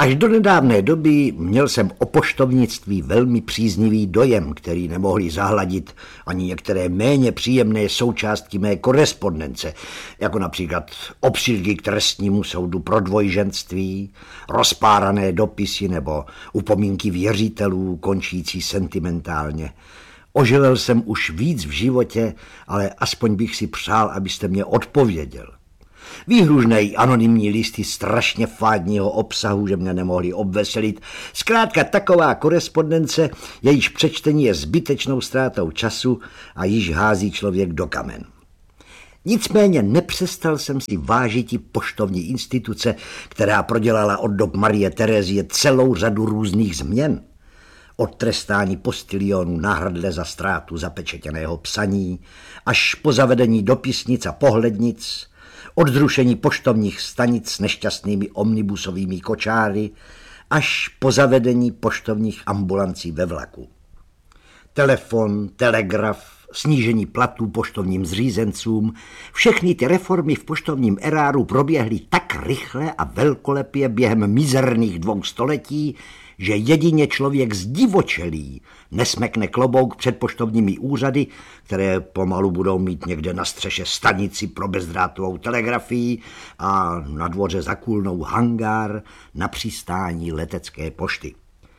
Až do nedávné doby měl jsem o poštovnictví velmi příznivý dojem, který nemohli zahladit ani některé méně příjemné součástky mé korespondence, jako například obsílky k trestnímu soudu pro dvojženství, rozpárané dopisy nebo upomínky věřitelů končící sentimentálně. Ožilel jsem už víc v životě, ale aspoň bych si přál, abyste mě odpověděl. Výhružné anonymní listy strašně fádního obsahu, že mě nemohli obveselit. Zkrátka taková korespondence, jejíž přečtení je zbytečnou ztrátou času a již hází člověk do kamen. Nicméně nepřestal jsem si vážit i poštovní instituce, která prodělala od dob Marie Terezie celou řadu různých změn. Od trestání postilionů na hrdle za ztrátu zapečetěného psaní, až po zavedení dopisnic a pohlednic, od zrušení poštovních stanic s nešťastnými omnibusovými kočáry, až po zavedení poštovních ambulancí ve vlaku. Telefon, telegraf, snížení platů poštovním zřízencům, všechny ty reformy v poštovním eráru proběhly tak rychle a velkolepě během mizerných 2 století, že jedině člověk zdivočelý nesmekne klobouk před poštovními úřady, které pomalu budou mít někde na střeše stanici pro bezdrátovou telegrafii a na dvoře zakulnou hangár na přistání letecké pošty.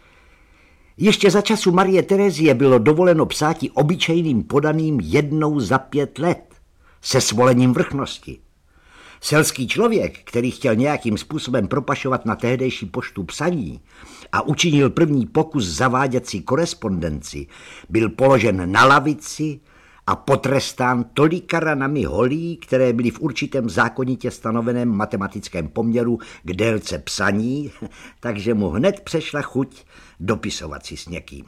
Ještě za času Marie Terezie bylo dovoleno psáti obyčejným podaným 1 za 5 let, se svolením vrchnosti. Selský člověk, který chtěl nějakým způsobem propašovat na tehdejší poštu psaní a učinil první pokus zaváděcí korespondenci, byl položen na lavici a potrestán tolika ranami holí, které byly v určitém zákonitě stanoveném matematickém poměru k délce psaní, takže mu hned přešla chuť dopisovat si s někým.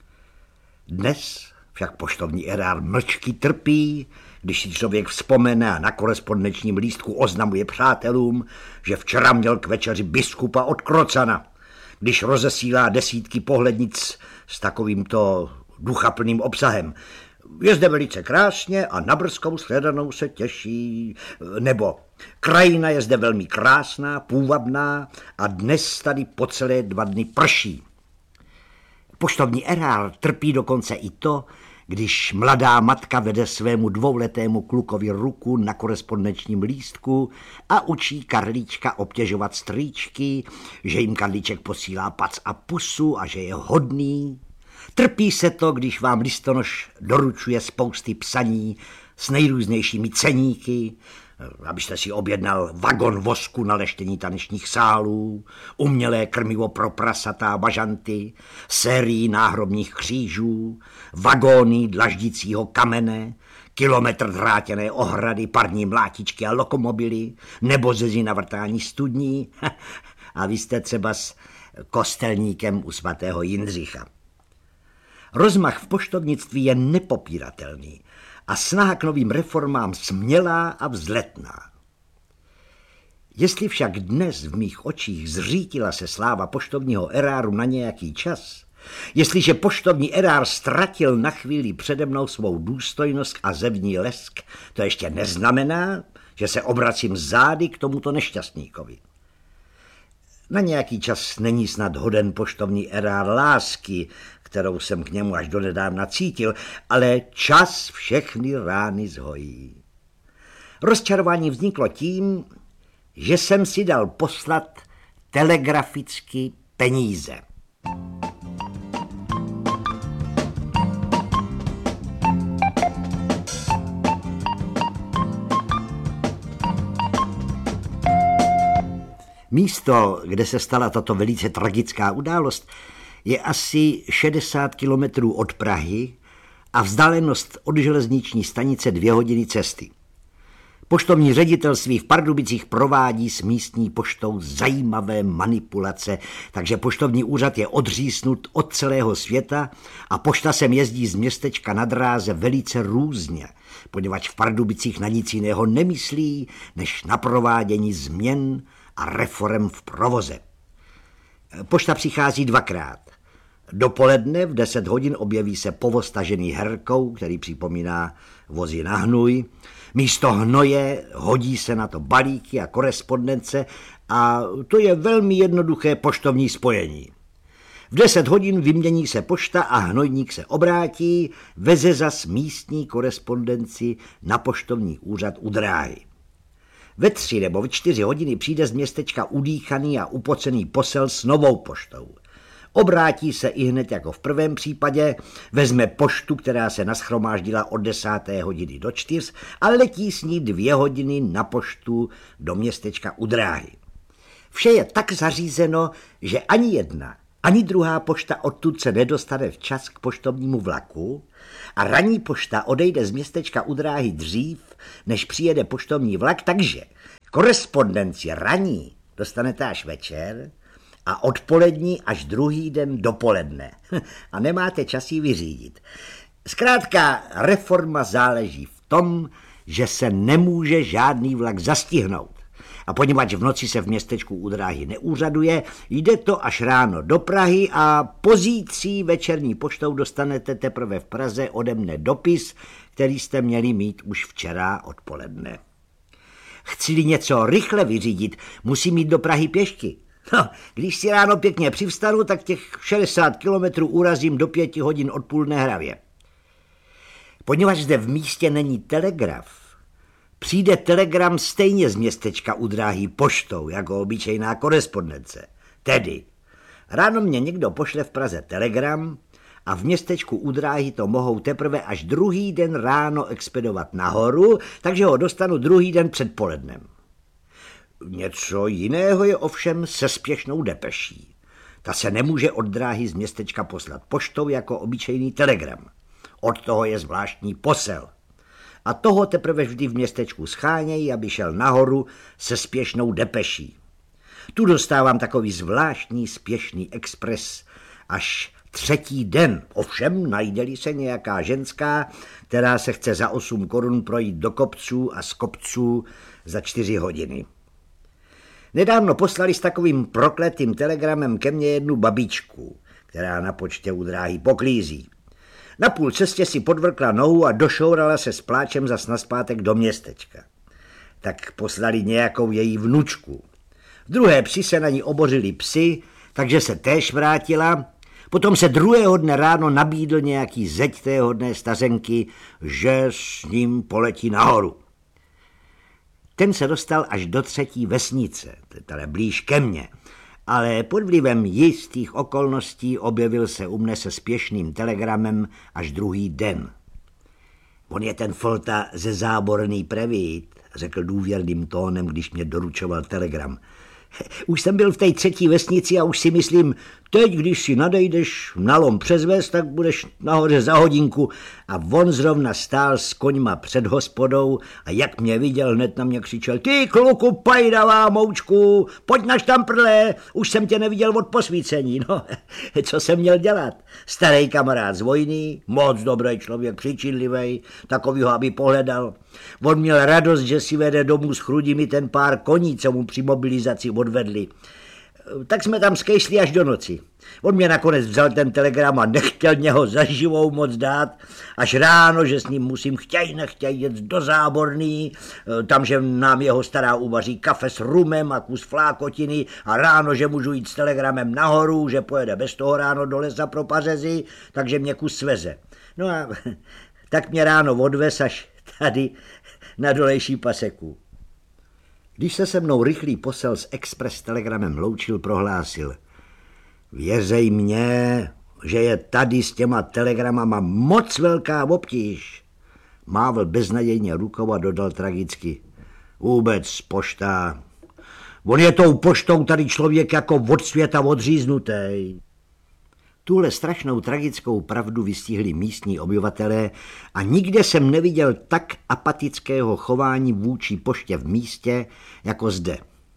Dnes však poštovní erár mlčky trpí, když si člověk vzpomene a na korespondenčním lístku oznamuje přátelům, že včera měl k večeři biskupa od Krocana, když rozesílá desítky pohlednic s takovýmto duchaplným obsahem. Je zde velice krásně a na brzkou shledanou se těší, nebo krajina je zde velmi krásná, půvabná a dnes tady po celé 2 dny prší. Poštovní erár trpí dokonce i to, když mladá matka vede svému 2letému klukovi ruku na korespondenčním lístku a učí Karlíčka obtěžovat strýčky, že jim Karlíček posílá pac a pusu a že je hodný. Trpí se to, když vám listonoš doručuje spousty psaní s nejrůznějšími ceníky, abyste si objednal vagon vosku na leštění tanečních sálů, umělé krmivo pro prasata a bažanty, sérii náhrobních křížů, vagóny dlaždícího kamene, kilometr drátěné ohrady, parní mlátičky a lokomobily, nebo zezy na vrtání studní a vy jste třeba s kostelníkem u svatého Jindřicha. Rozmach v poštovnictví je nepopíratelný a snaha k novým reformám smělá a vzletná. Jestli však dnes v mých očích zřítila se sláva poštovního eráru na nějaký čas, jestliže poštovní erár ztratil na chvíli přede mnou svou důstojnost a zevní lesk, to ještě neznamená, že se obracím zády k tomuto nešťastníkovi. Na nějaký čas není snad hoden poštovní erár lásky, kterou jsem k němu až donedávna cítil, ale čas všechny rány zhojí. Rozčarování vzniklo tím, že jsem si dal poslat telegraficky peníze. Místo, kde se stala tato velice tragická událost, je asi 60 kilometrů od Prahy a vzdálenost od železniční stanice 2 hodiny cesty. Poštovní ředitelství v Pardubicích provádí s místní poštou zajímavé manipulace, takže poštovní úřad je odřísnut od celého světa a pošta sem jezdí z městečka na dráze velice různě, poněvadž v Pardubicích na nic jiného nemyslí, než na provádění změn a reforem v provoze. Pošta přichází 2krát. Dopoledne v 10 hodin objeví se povoz tažený herkou, který připomíná vozy na hnůj. Místo hnoje hodí se na to balíky a korespondence A to je velmi jednoduché poštovní spojení. V 10 hodin vymění se pošta a hnojník se obrátí, veze zas místní korespondenci na poštovní úřad u dráhy. Ve 3 nebo v 4 hodiny přijde z městečka udýchaný a upocený posel s novou poštou. Obrátí se ihned jako v prvém případě, vezme poštu, která se nashromáždila od 10. hodiny do 4 a letí s ní 2 hodiny na poštu do městečka u dráhy. Vše je tak zařízeno, že ani jedna, ani druhá pošta odtud se nedostane včas k poštovnímu vlaku a ranní pošta odejde z městečka u dráhy dřív, než přijede poštovní vlak, takže korespondenci ranní dostanete až večer a odpolední až druhý den dopoledne a nemáte čas ji vyřídit. Zkrátka, reforma záleží v tom, že se nemůže žádný vlak zastihnout. A poněvadž v noci se v městečku u dráhy neúřaduje, jde to až ráno do Prahy a pozítří večerní poštou dostanete teprve v Praze ode mne dopis, který jste měli mít už včera odpoledne. Chci-li něco rychle vyřídit, musím jít do Prahy pěšky. No, když si ráno pěkně přivstanu, tak těch 60 kilometrů urazím do 5 hodin od Půlné Hravě. Poněvadž zde v místě není telegraf, přijde telegram stejně z městečka u dráhy poštou, jako obyčejná korespondence. Tedy ráno mě někdo pošle v Praze telegram a v městečku u dráhy to mohou teprve až druhý den ráno expedovat nahoru, takže ho dostanu druhý den předpolednem. Něco jiného je ovšem se spěšnou depeší. Ta se nemůže od dráhy z městečka poslat poštou jako obyčejný telegram. Od toho je zvláštní posel. A toho teprve vždy v městečku schánějí, aby šel nahoru se spěšnou depeší. Tu dostávám takový zvláštní spěšný expres až 3. den. Ovšem najde-li se nějaká ženská, která se chce za 8 korun projít do kopců a z kopců za 4 hodiny. Nedávno poslali s takovým prokletým telegramem ke mně jednu babičku, která na počtě u dráhy poklízí. Na půl cestě si podvrkla nohu a došourala se s pláčem zas nazpátek do městečka. Tak poslali nějakou její vnučku. V druhé psi se na ní obořili psi, takže se též vrátila. Potom se druhého dne ráno nabídl nějaký zeď té hodné stařenky, že s ním poletí nahoru. Ten se dostal až do 3. vesnice, teda blíž ke mně, ale pod vlivem jistých okolností objevil se u mne se spěšným telegramem až druhý den. On je ten Folta ze Záborný Prevít, řekl důvěrným tónem, když mě doručoval telegram. Už jsem byl v té 3. vesnici a už si myslím, teď, když si nadejdeš na lom přes ves, tak budeš nahoře za hodinku. A on zrovna stál s koňma před hospodou a jak mě viděl, hned na mě křičel: ty kluku pajdavá moučku, pojď na štamprle, už jsem tě neviděl od posvícení. No, co jsem měl dělat? Starý kamarád z vojny, moc dobrý člověk, přičinlivý, takovýho, aby pohledal. On měl radost, že si vede domů s Chrudimi ten pár koní, co mu při mobilizaci odvedli. Tak jsme tam skejšli až do noci. On mě nakonec vzal ten telegram a nechtěl mě ho za živou moc dát, až ráno, že s ním musím nechtěj jet do Záborný, tam, že nám jeho stará uvaří kafe s rumem a kus flákotiny a ráno, že můžu jít s telegramem nahoru, že pojede bez toho ráno do lesa pro pařezy, takže mě kus sveze. No a tak mě ráno odvez až tady na dolejší paseku. Když se mnou rychlý posel s express telegramem loučil, prohlásil: věřej mně, že je tady s těma telegramama moc velká obtíž. Mávl beznadějně rukou a dodal tragicky: vůbec pošta. On je tou poštou tady člověk jako od světa odříznutý. Tuhle strašnou tragickou pravdu vystihli místní obyvatelé a nikde jsem neviděl tak apatického chování vůči poště v místě jako zde.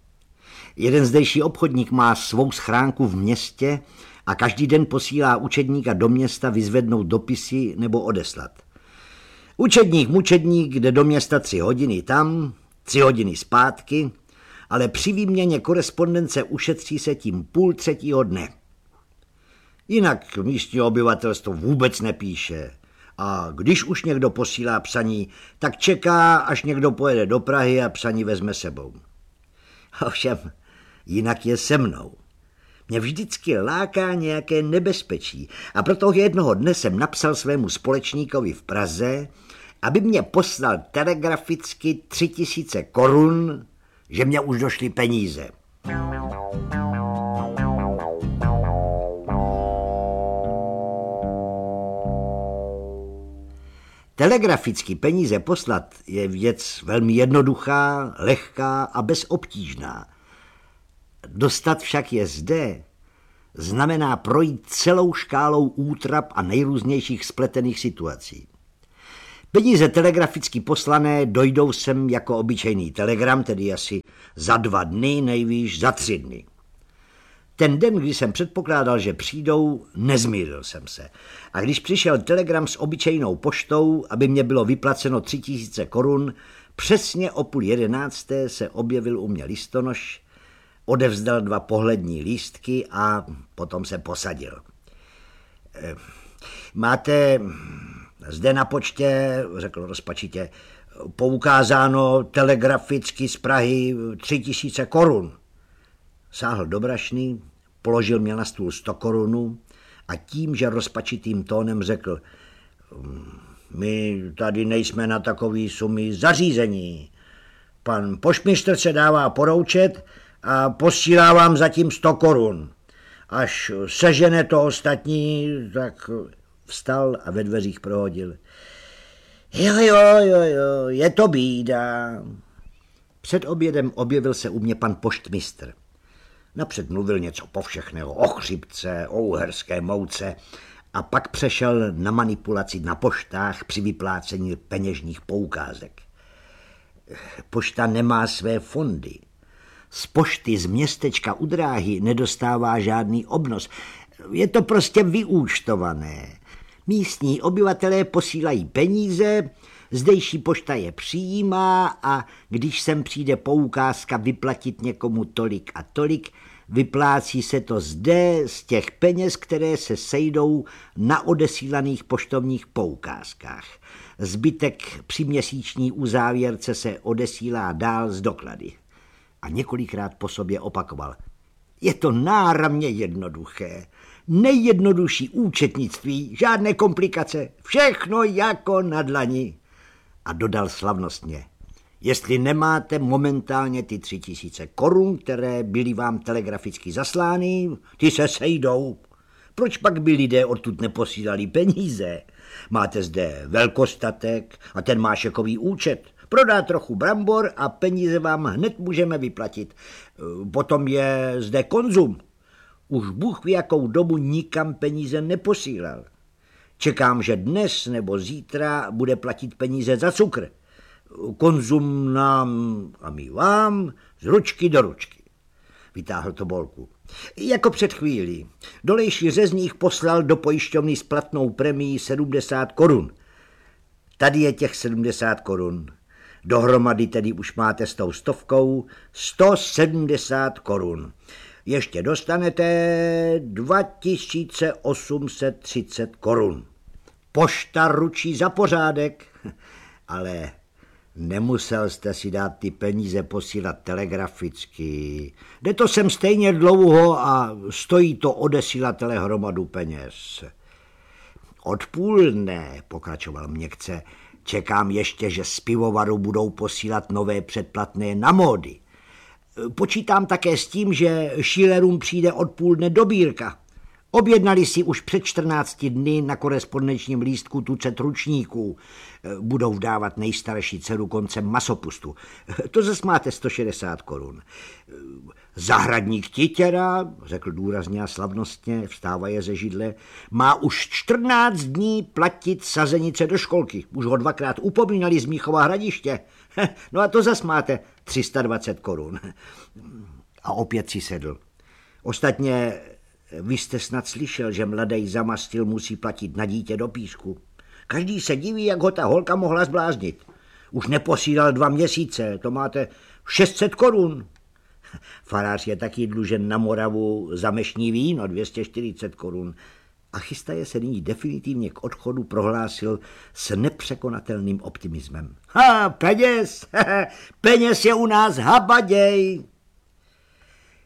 Jeden zdejší obchodník má svou schránku v městě a každý den posílá učedníka do města vyzvednout dopisy nebo odeslat. Učedník mučedník jde do města 3 hodiny tam, 3 hodiny zpátky, ale při výměně korespondence ušetří se tím 2:30 dne. Jinak místní obyvatelstvo vůbec nepíše. A když už někdo posílá psaní, tak čeká, až někdo pojede do Prahy a psaní vezme sebou. Ovšem, jinak je se mnou. Mě vždycky láká nějaké nebezpečí a proto jednoho dne jsem napsal svému společníkovi v Praze, aby mě poslal telegraficky 3000 korun, že mě už došly peníze. Telegraficky peníze poslat je věc velmi jednoduchá, lehká a bezobtížná. Dostat však je zde znamená projít celou škálou útrap a nejrůznějších spletených situací. Peníze telegraficky poslané dojdou sem jako obyčejný telegram, tedy asi za 2 dny, nejvýš za 3 dny. Ten den, kdy jsem předpokládal, že přijdou, nezmýlil jsem se. A když přišel telegram s obyčejnou poštou, aby mě bylo vyplaceno 3000 korun, přesně o 10:30 se objevil u mě listonoš, odevzdal 2 pohlední lístky a potom se posadil. Máte zde na počtě, řekl rozpačitě, poukázáno telegraficky z Prahy 3000 korun. Sáhl do brašny, položil mě na stůl 100 korun a tím, že rozpačitým tónem řekl: my tady nejsme na takový sumy zařízení. Pan poštmistr se dává poroučet a posílá vám zatím 100 korun. Až sežene to ostatní, tak vstal a ve dveřích prohodil: Jo, je to bída. Před obědem objevil se u mě pan poštmistr. Napřed mluvil něco povšechného o chřipce, o uherské mouce a pak přešel na manipulaci na poštách při vyplácení peněžních poukázek. Pošta nemá své fondy. Z pošty z městečka u dráhy nedostává žádný obnos. Je to prostě vyúčtované. Místní obyvatelé posílají peníze, zdejší pošta je přijímá a když sem přijde poukázka vyplatit někomu tolik a tolik, vyplácí se to zde z těch peněz, které se sejdou na odesílaných poštovních poukázkách. Zbytek při měsíční uzávěrce se odesílá dál z doklady. A několikrát po sobě opakoval: je to náramně jednoduché. Nejjednodušší účetnictví, žádné komplikace, všechno jako na dlani. A dodal slavnostně: jestli nemáte momentálně ty 3000 korun, které byly vám telegraficky zaslány, ty se sejdou. Proč pak by lidé odtud neposílali peníze? Máte zde velkostatek a ten má šekový účet. Prodá trochu brambor a peníze vám hned můžeme vyplatit. Potom je zde Konzum. Už Bůh ví, jakou dobu nikam peníze neposílal. Čekám, že dnes nebo zítra bude platit peníze za cukr. Konzum nám a my vám z ručky do ručky. Vytáhl tobolku. Jako před chvílí. Dolejší řezník poslal do pojišťovny s platnou premií 70 korun. Tady je těch 70 korun. Dohromady tedy už máte s tou 100 170 korun. Ještě dostanete 2830 korun. Pošta ručí za pořádek, ale nemusel jste si dát ty peníze posílat telegraficky. Jde to sem stejně dlouho a stojí to odesílatele hromadu peněz. Odpoledne, pokračoval měkce, čekám ještě, že z pivovaru budou posílat nové předplatné na módy. Počítám také s tím, že Schillerům přijde odpoledne dobírka. Objednali si už před 14 dny na korespondenčním lístku tucet ručníků. Budou vdávat nejstarší dceru koncem masopustu. To zase máte 160 korun. Zahradník Titěra, řekl důrazně a slavnostně, vstávaje ze židle, má už 14 dní platit sazenice do školky. Už ho 2krát upomínali z Mnichova Hradiště. No a to zase máte 320 korun. A opět si sedl. Ostatně vy jste snad slyšel, že mladej zamastil musí platit na dítě do písku. Každý se diví, jak ho ta holka mohla zbláznit. Už neposílal 2 měsíce, to máte 600 korun. Farář je taky dlužen na Moravu za mešní víno 240 korun. A chystaje se nyní definitivně k odchodu, prohlásil s nepřekonatelným optimismem. Peněz je u nás habaděj.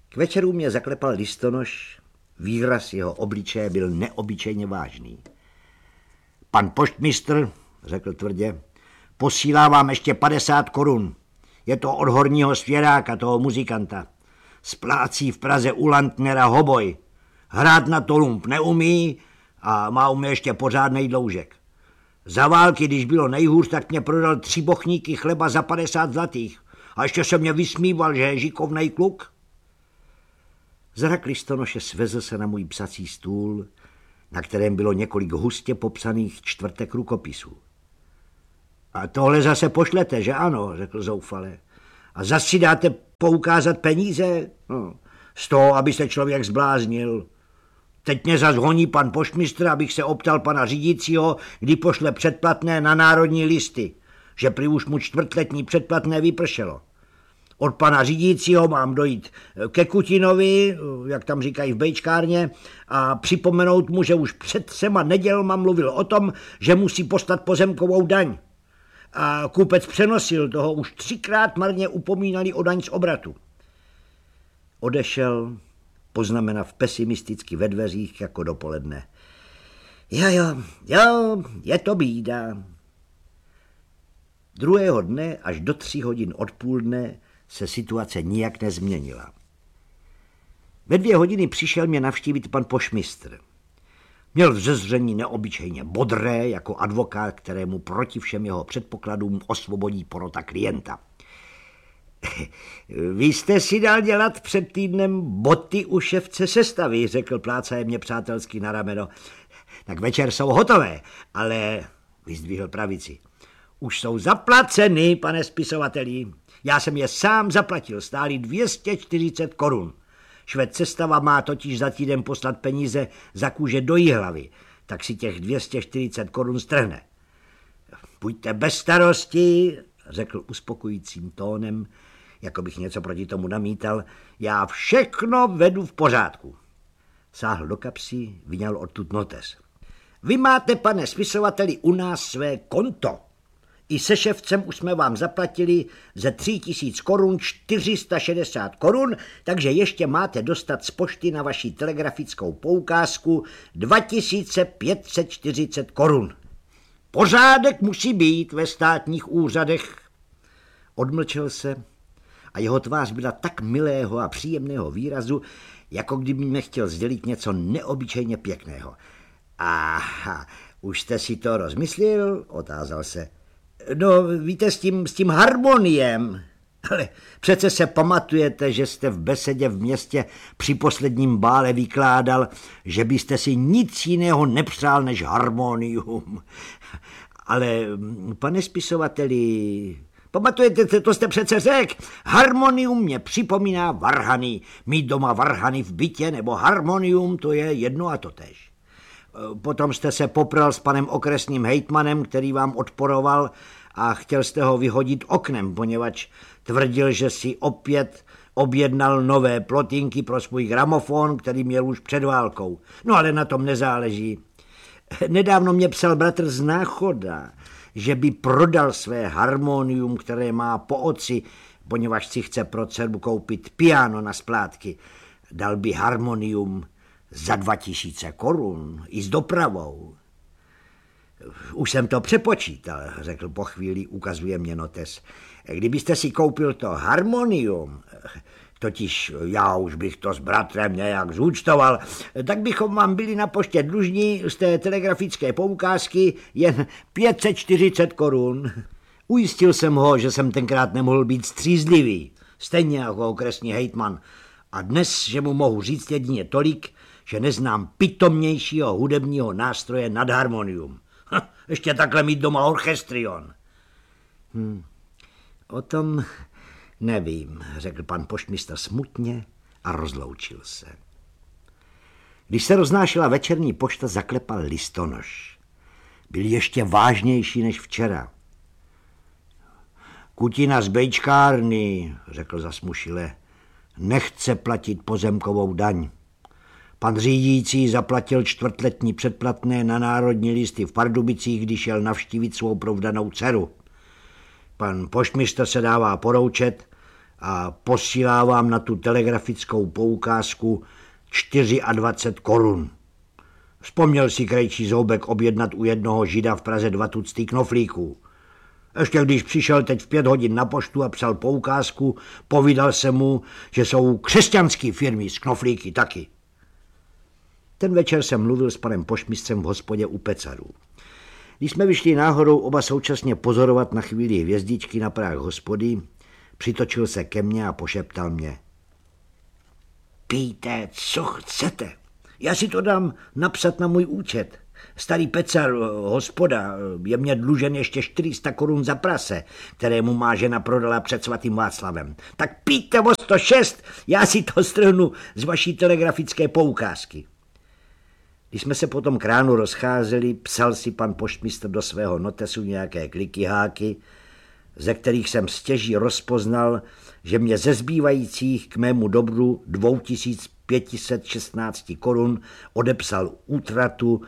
K večeru mě zaklepal listonoš, výraz jeho obličeje byl neobyčejně vážný. Pan poštmistr, řekl tvrdě, posílá vám ještě 50 korun. Je to od horního svěráka, toho muzikanta. Splácí v Praze u Lantnera hoboj. Hrát na tolump neumí a má u mě ještě pořádnej dloužek. Za války, když bylo nejhůř, tak mě prodal 3 bochníky chleba za 50 zlatých. A ještě se mě vysmíval, že je šikovnej kluk. Zrak listonoše svezl se na můj psací stůl, na kterém bylo několik hustě popsaných čtvrtek rukopisů. A tohle zase pošlete, že ano, řekl zoufale. A zase si dáte poukázat peníze? No, z toho, aby se člověk zbláznil. Teď mě zas honí pan poštmistr, abych se optal pana řídícího, kdy pošle předplatné na národní listy, že prý už mu čtvrtletní předplatné vypršelo. Od pana řídícího mám dojít ke Kutinovi, jak tam říkají v bejčkárně, a připomenout mu, že už před 3 nedělma mluvil o tom, že musí poslat pozemkovou daň. A kupec přenosil, toho už 3krát marně upomínali o daň z obratu. Odešel, poznamenav pesimisticky ve dveřích jako dopoledne. Jo, je to bída. Druhého dne až do 3 hodin odpoledne se situace nijak nezměnila. Ve 2 hodiny přišel mě navštívit pan poštmistr. Měl vzezření neobyčejně bodré, jako advokát, kterému proti všem jeho předpokladům osvobodí porota klienta. Vy jste si dal dělat před týdnem boty u ševce sestavy, řekl plácaje mě přátelsky na rameno. Tak večer jsou hotové, ale vyzdvihl pravici. Už jsou zaplaceny, pane spisovateli. Já jsem je sám zaplatil, stáli 240 korun. Švec sestava má totiž za týden poslat peníze za kůže do Jihlavy, tak si těch 240 korun strhne. Buďte bez starosti, řekl uspokojícím tónem, jako bych něco proti tomu namítal, já všechno vedu v pořádku. Sáhl do kapsy, vyňal odtud notes. Vy máte, pane spisovateli, u nás své konto. I se ševcem už jsme vám zaplatili ze 3000 korun 460 korun, takže ještě máte dostat z pošty na vaši telegrafickou poukázku 2540 korun. Pořádek musí být ve státních úřadech. Odmlčel se a jeho tvář byla tak milého a příjemného výrazu, jako kdyby mi chtěl sdělit něco neobyčejně pěkného. Aha, už jste si to rozmyslel? Otázal se. No, víte, s tím harmoniem. Ale přece se pamatujete, že jste v besedě v městě při posledním bále vykládal, že byste si nic jiného nepřál než harmonium. Ale, pane spisovateli, pamatujete, to jste přece řekl, harmonium mě připomíná varhany. Mít doma varhany v bytě nebo harmonium, to je jedno a totéž. Potom jste se popral s panem okresním hejtmanem, který vám odporoval a chtěl jste ho vyhodit oknem, poněvadž tvrdil, že si opět objednal nové plotinky pro svůj gramofon, který měl už před válkou. No ale na tom nezáleží. Nedávno mě psal bratr z Náchoda, že by prodal své harmonium, které má po otci, poněvadž si chce pro dceru koupit piano na splátky. Dal by harmonium za 2000 korun i s dopravou. Už jsem to přepočítal, řekl po chvíli, ukazuje mě notes. Kdybyste si koupil to harmonium, totiž já už bych to s bratrem nějak zúčtoval, tak bychom vám byli na poště dlužní z té telegrafické poukázky jen 540 korun. Ujistil jsem ho, že jsem tenkrát nemohl být střízlivý, stejně jako okresní hejtman. A dnes, že mu mohu říct jedině tolik, že neznám pitomnějšího hudebního nástroje nad harmonium. Ještě takhle mít doma orchestrion. O tom nevím, řekl pan poštmistr smutně a rozloučil se. Když se roznášela večerní pošta, zaklepal listonoš. Byl ještě vážnější než včera. Kutina z bejčkárny, řekl zasmušile, nechce platit pozemkovou daň. Pan řídící zaplatil čtvrtletní předplatné na národní listy v Pardubicích, když šel navštívit svou provdanou dceru. Pan poštmistr se dává poroučet a posílá vám na tu telegrafickou poukázku 24 korun. Vzpomněl si krejčí Zoubek objednat u jednoho žida v Praze 2 tucty knoflíků. Ještě když přišel teď v 5 hodin na poštu a psal poukázku, povídal se mu, že jsou křesťanský firmy s knoflíky taky. Ten večer jsem mluvil s panem poštmistrem v hospodě u Pecarů. Když jsme vyšli náhodou oba současně pozorovat na chvíli hvězdičky na práh hospody, přitočil se ke mně a pošeptal mě. Pijte, co chcete. Já si to dám napsat na můj účet. Starý Pecar, hospoda, je mě dlužen ještě 400 korun za prase, kterému má žena prodala před svatým Václavem. Tak pijte o 106, já si to strhnu z vaší telegrafické poukázky. Když jsme se potom k ránu rozcházeli, psal si pan poštmistr do svého notesu nějaké klikyháky, ze kterých jsem stěží rozpoznal, že mě ze zbývajících k mému dobru 2516 korun odepsal útratu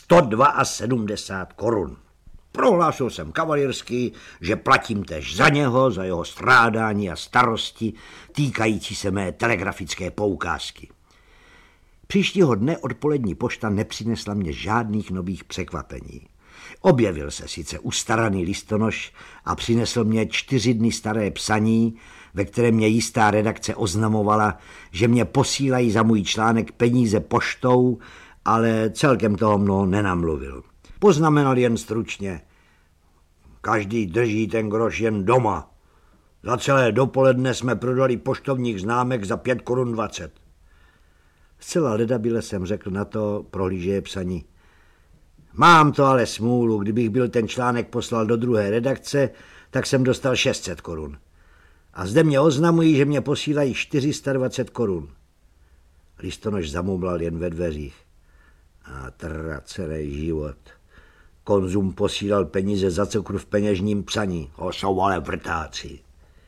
172 korun. Prohlásil jsem kavalírsky, že platím též za něho, za jeho strádání a starosti týkající se mé telegrafické poukázky. Příštího dne odpolední pošta nepřinesla mě žádných nových překvapení. Objevil se sice ustaraný listonoš a přinesl mě 4 dny staré psaní, ve kterém mě jistá redakce oznamovala, že mě posílají za můj článek peníze poštou, ale celkem toho mnoho nenamluvil. Poznamenal jen stručně. Každý drží ten groš jen doma. Za celé dopoledne jsme prodali poštovních známek za 5 korun 20. Zcela ledabile jsem řekl na to, prohlížeje psaní. Mám to ale smůlu, kdybych byl ten článek poslal do druhé redakce, tak jsem dostal 600 korun. A zde mě oznamují, že mě posílají 420 korun. Listonoš zamumlal jen ve dveřích. A tracený život. Konzum posílal peníze za cukr v peněžním psaní. Jsou ale vrtáci.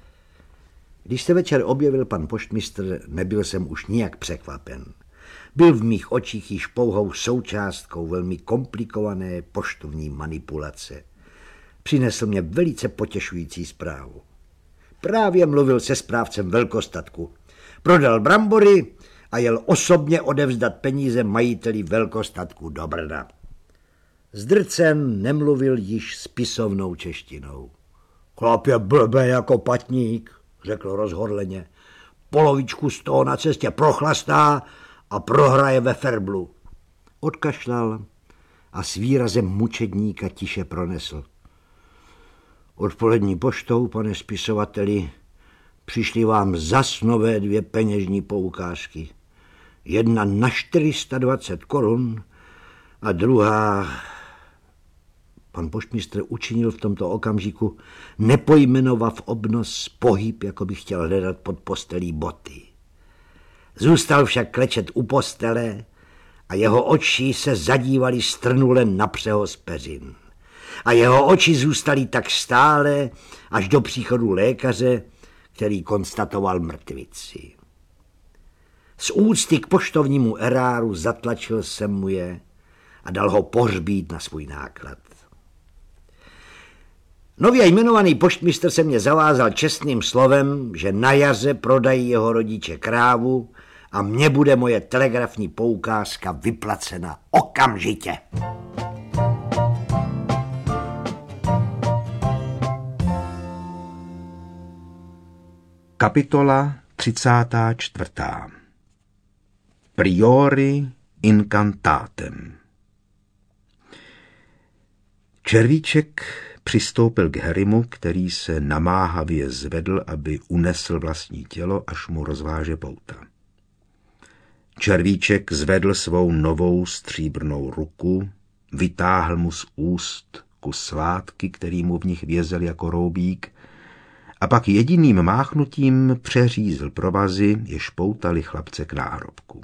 Když se večer objevil pan poštmistr, nebyl jsem už nijak překvapen. Byl v mých očích již pouhou součástkou velmi komplikované poštovní manipulace. Přinesl mě velice potěšující zprávu. Právě mluvil se správcem velkostatku. Prodal brambory a jel osobně odevzdat peníze majiteli velkostatku do Brna. Zdrcen nemluvil již spisovnou češtinou. Chlap je blbej jako patník, řekl rozhodleně. Polovičku z toho na cestě prochlastá a prohraje ve ferblu. Odkašlal a s výrazem mučedníka tiše pronesl. Odpolední poštou, pane spisovateli, přišly vám zas nové 2 peněžní poukázky. Jedna na 420 korun a druhá... Pan poštmistr učinil v tomto okamžiku nepojmenovaný obnos pohyb, jako by chtěl hledat pod postelí boty. Zůstal však klečet u postele a jeho oči se zadívaly strnule na přehoz peřin. A jeho oči zůstaly tak stále až do příchodu lékaře, který konstatoval mrtvici. Z úcty k poštovnímu eráru zatlačil jsem mu je a dal ho pohřbít na svůj náklad. Nově jmenovaný poštmistr se mě zavázal čestným slovem, že na jaře prodají jeho rodiče krávu a mně bude moje telegrafní poukázka vyplacena okamžitě. Kapitola 34. Priori incantatem. Červíček přistoupil k Harrymu, který se namáhavě zvedl, aby unesl vlastní tělo, až mu rozváže pouta. Červíček zvedl svou novou stříbrnou ruku, vytáhl mu z úst kus svátky, který mu v nich vězel jako roubík, a pak jediným máchnutím přeřízl provazy, jež poutali chlapce k náhrobku.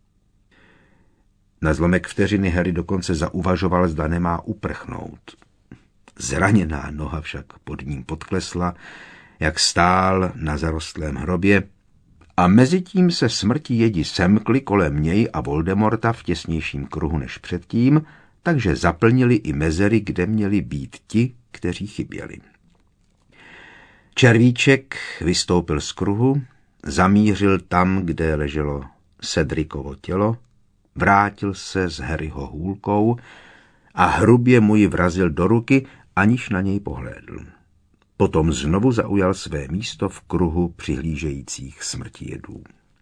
Na zlomek vteřiny Harry dokonce zauvažoval, zda nemá uprchnout. Zraněná noha však pod ním podklesla, jak stál na zarostlém hrobě, a mezitím se smrti jedi semkly kolem něj a Voldemorta v těsnějším kruhu než předtím, takže zaplnili i mezery, kde měli být ti, kteří chyběli. Červíček vystoupil z kruhu, zamířil tam, kde leželo Cedricovo tělo, vrátil se s Harryho hůlkou a hrubě mu ji vrazil do ruky, aniž na něj pohlédl. Potom znovu zaujal své místo v kruhu přihlížejících smrtijedů.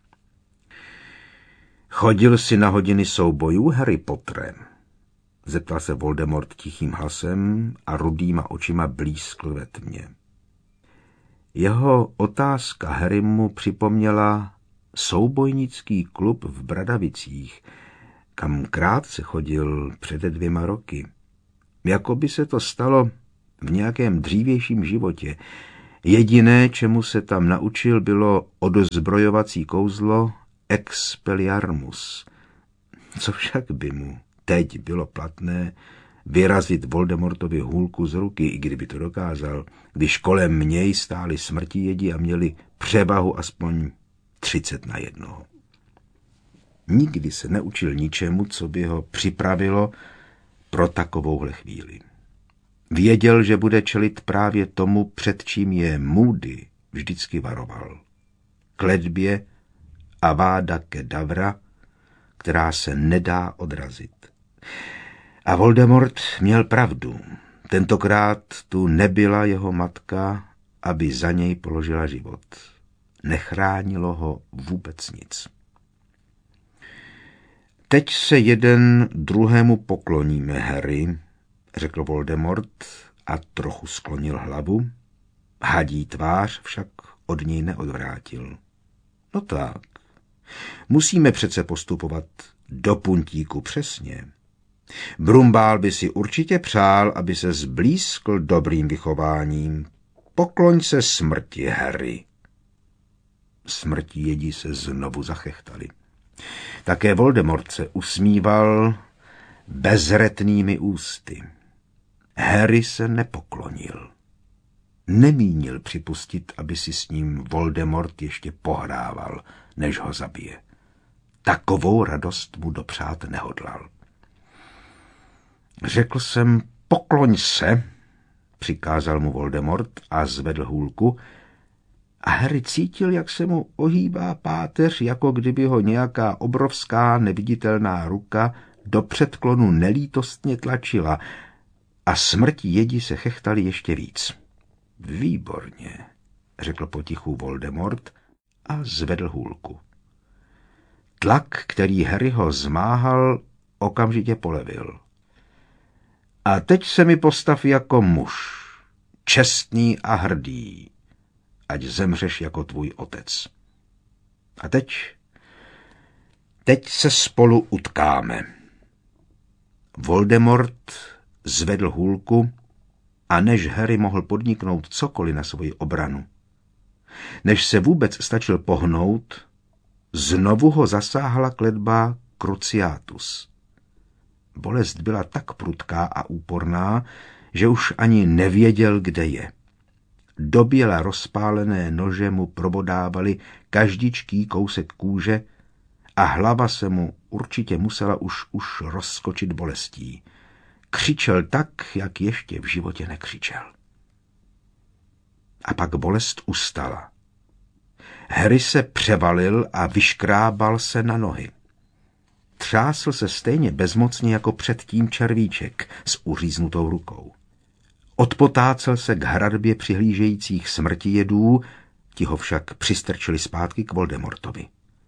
Chodil si na hodiny soubojů, Harry Pottere? Zeptal se Voldemort tichým hlasem a rudýma očima blízkl ve tmě. Jeho otázka Harrymu připomněla soubojnický klub v Bradavicích, kam krátce chodil před 2 roky. Jako by se to stalo v nějakém dřívějším životě. Jediné, čemu se tam naučil, bylo odzbrojovací kouzlo Expelliarmus. Co však by mu teď bylo platné vyrazit Voldemortovi hůlku z ruky, i kdyby to dokázal, když kolem něj stáli smrtijedi a měli převahu aspoň 30-1. Nikdy se neučil ničemu, co by ho připravilo pro takovouhle chvíli. Věděl, že bude čelit právě tomu, před čím je Moody vždycky varoval. Kletbě Avada Kedavra, která se nedá odrazit. A Voldemort měl pravdu. Tentokrát tu nebyla jeho matka, aby za něj položila život. Nechránilo ho vůbec nic. Teď se jeden druhému pokloníme, Harry, řekl Voldemort a trochu sklonil hlavu. Hadí tvář však od něj neodvrátil. No tak, musíme přece postupovat do puntíku přesně. Brumbál by si určitě přál, aby se zblízkl dobrým vychováním. Pokloň se smrti, Harry. Smrtijedi se znovu zachechtali. Také Voldemort se usmíval bezretnými ústy. Harry se nepoklonil. Nemínil připustit, aby si s ním Voldemort ještě pohrával, než ho zabije. Takovou radost mu dopřát nehodlal. Řekl jsem, pokloň se, přikázal mu Voldemort a zvedl hůlku, a Harry cítil, jak se mu ohýbá páteř, jako kdyby ho nějaká obrovská neviditelná ruka do předklonu nelítostně tlačila, a smrtijedi se chechtali ještě víc. Výborně, řekl potichu Voldemort a zvedl hůlku. Tlak, který Harryho zmáhal, okamžitě polevil. A teď se mi postav jako muž, čestný a hrdý, ať zemřeš jako tvůj otec. A teď se spolu utkáme. Voldemort zvedl hůlku a než Harry mohl podniknout cokoliv na svoji obranu, než se vůbec stačil pohnout, znovu ho zasáhla kletba Cruciatus. Bolest byla tak prudká a úporná, že už ani nevěděl, kde je. Doběla rozpálené nože mu probodávaly každičký kousek kůže a hlava se mu určitě musela už rozskočit bolestí. Křičel tak, jak ještě v životě nekřičel. A pak bolest ustala. Harry se převalil a vyškrábal se na nohy. Třásl se stejně bezmocně jako předtím červíček s uříznutou rukou. Odpotácel se k hradbě přihlížejících smrtijedů, ti ho však přistrčili zpátky k Voldemortovi.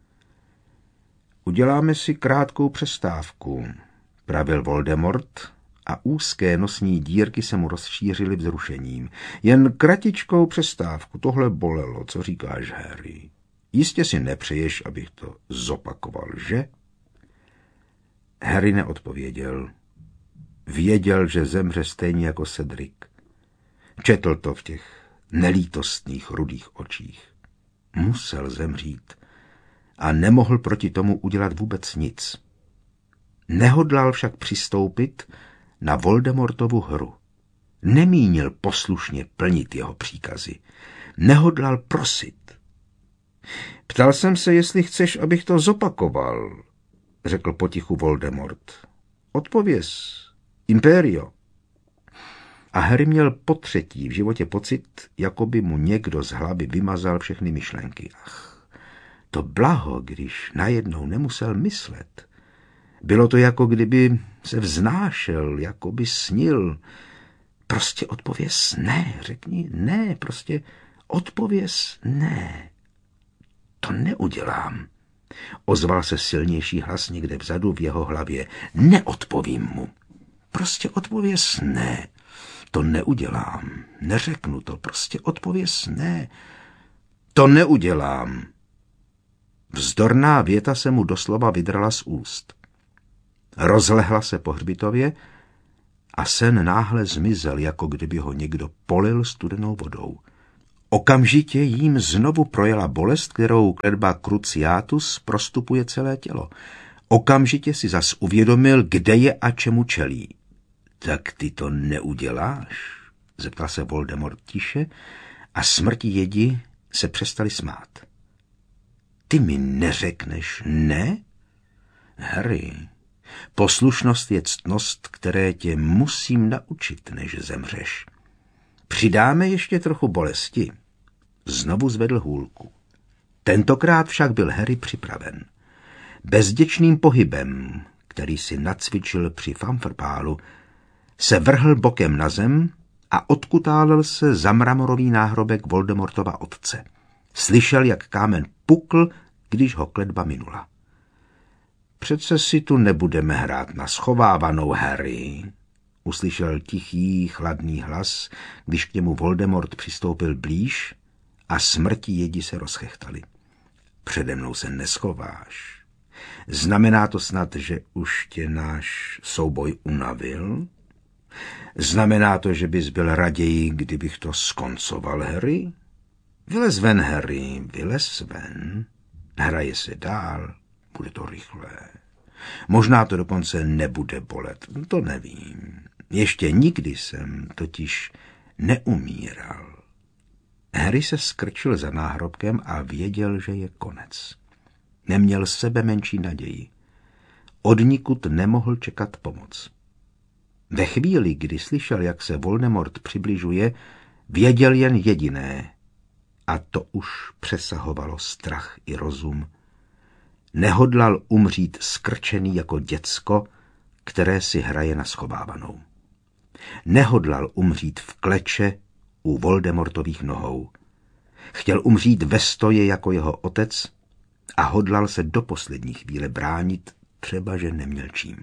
Uděláme si krátkou přestávku, pravil Voldemort a úzké nosní dírky se mu rozšířily vzrušením. Jen kratičkou přestávku, tohle bolelo, co říkáš, Harry? Jistě si nepřeješ, abych to zopakoval, že? Harry neodpověděl. Věděl, že zemře stejně jako Cedric. Četl to v těch nelítostných rudých očích. Musel zemřít a nemohl proti tomu udělat vůbec nic. Nehodlal však přistoupit na Voldemortovu hru. Nemínil poslušně plnit jeho příkazy. Nehodlal prosit. Ptal jsem se, jestli chceš, abych to zopakoval, řekl potichu Voldemort. Odpověz, Imperio. a Harry měl potřetí v životě pocit, jako by mu někdo z hlavy vymazal všechny myšlenky. Ach, to blaho, když najednou nemusel myslet. Bylo to, jako kdyby se vznášel, jako by snil. Prostě odpověz ne, řekni ne, prostě odpověz ne. To neudělám. Ozval se silnější hlas někde vzadu v jeho hlavě. Neodpovím mu. Prostě odpověz ne. To neudělám. Neřeknu to. Prostě odpověz ne. To neudělám. Vzdorná věta se mu doslova vydrala z úst. Rozlehla se po hřbitově a sen náhle zmizel, jako kdyby ho někdo polil studenou vodou. Okamžitě jím znovu projela bolest, kterou kletba cruciatus prostupuje celé tělo. Okamžitě si zas uvědomil, kde je a čemu čelí. Tak ty to neuděláš? Zeptal se Voldemort tiše a smrti jedi se přestali smát. Ty mi neřekneš ne? Harry, poslušnost je ctnost, které tě musím naučit, než zemřeš. Přidáme ještě trochu bolesti. Znovu zvedl hůlku. Tentokrát však byl Harry připraven. Bezděčným pohybem, který si nacvičil při fanfrpálu, se vrhl bokem na zem a odkutálel se za mramorový náhrobek Voldemortova otce. Slyšel, jak kámen pukl, když ho kletba minula. Přece si tu nebudeme hrát na schovávanou, Harry, uslyšel tichý, chladný hlas, když k němu Voldemort přistoupil blíž a smrti jedi se rozchechtali. Přede mnou se neschováš. Znamená to snad, že už tě náš souboj unavil? Znamená to, že bys byl raději, kdybych to skoncoval, Harry? Vylez ven, Harry, vylez ven. Hraje se dál, bude to rychlé. Možná to dokonce nebude bolet, to nevím. Ještě nikdy jsem totiž neumíral. Harry se skrčil za náhrobkem a věděl, že je konec. Neměl sebe menší naději. Odnikud nemohl čekat pomoc. Ve chvíli, kdy slyšel, jak se Voldemort přibližuje, věděl jen jediné, a to už přesahovalo strach i rozum. Nehodlal umřít skrčený jako děcko, které si hraje na schovávanou. Nehodlal umřít v kleče u Voldemortových nohou. Chtěl umřít ve stoje jako jeho otec a hodlal se do poslední chvíle bránit, třeba že neměl čím.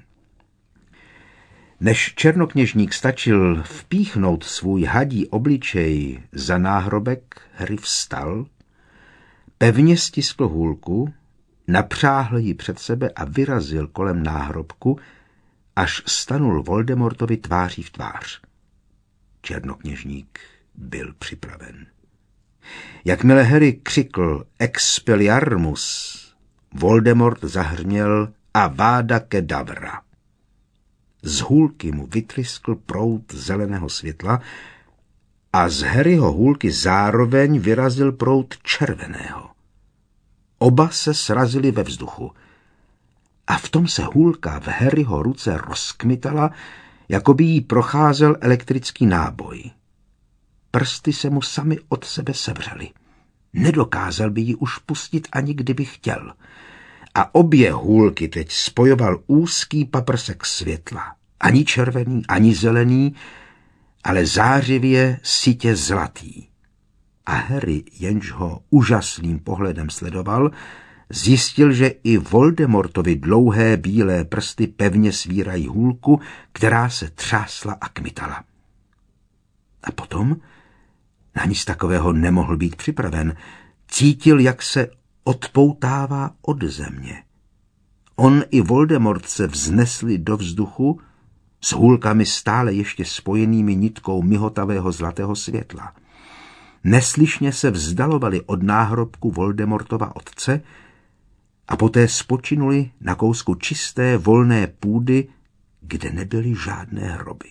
Než černokněžník stačil vpíchnout svůj hadí obličej za náhrobek, Harry vstal, pevně stiskl hůlku, napřáhl ji před sebe a vyrazil kolem náhrobku, až stanul Voldemortovi tváří v tvář. Černokněžník byl připraven. Jakmile Harry křikl Expelliarmus, Voldemort zahrměl Avada Kedavra. Z hůlky mu vytryskl proud zeleného světla a z Harryho hůlky zároveň vyrazil proud červeného. Oba se srazili ve vzduchu a v tom se hůlka v Harryho ruce rozkmitala, jako by jí procházel elektrický náboj. Prsty se mu sami od sebe sevřely. Nedokázal by ji už pustit, ani kdyby chtěl. A obě hůlky teď spojoval úzký paprsek světla. Ani červený, ani zelený, ale zářivě sytě zlatý. A Harry, jenž ho úžasným pohledem sledoval, zjistil, že i Voldemortovi dlouhé bílé prsty pevně svírají hůlku, která se třásla a kmitala. A potom, na nic takového nemohl být připraven, cítil, jak se odpoutává od země. On i Voldemort se vznesli do vzduchu s hůlkami stále ještě spojenými nitkou mihotavého zlatého světla. Neslyšně se vzdalovali od náhrobku Voldemortova otce a poté spočinuli na kousku čisté volné půdy, kde nebyly žádné hroby.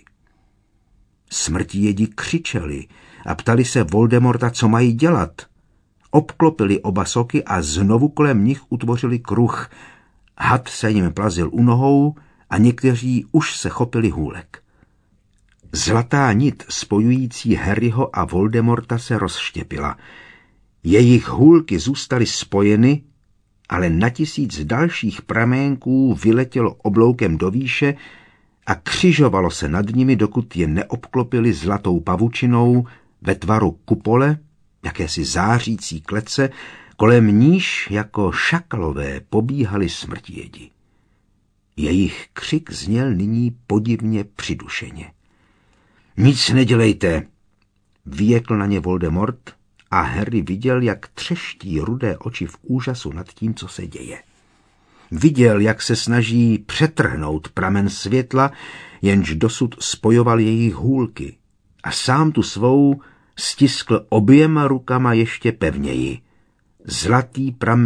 Smrtivědi křičeli a ptali se Voldemorta, co mají dělat. Obklopili oba soky a znovu kolem nich utvořili kruh. Had se jim plazil u nohou a někteří už se chopili hůlek. Zlatá nit spojující Harryho a Voldemorta se rozštěpila. Jejich hůlky zůstaly spojeny, ale na 1000 dalších praménků vyletělo obloukem do výše a křižovalo se nad nimi, dokud je neobklopili zlatou pavučinou ve tvaru kupole, jakési zářící klece, kolem níž jako šakalové pobíhali smrtivědi. Jejich křik zněl nyní podivně přidušeně. Nic nedělejte, vyjekl na ně Voldemort a Harry viděl, jak třeští rudé oči v úžasu nad tím, co se děje. Viděl, jak se snaží přetrhnout pramen světla, jenž dosud spojoval jejich hůlky, a sám tu svou stiskl oběma rukama ještě pevněji. Zlatý pramen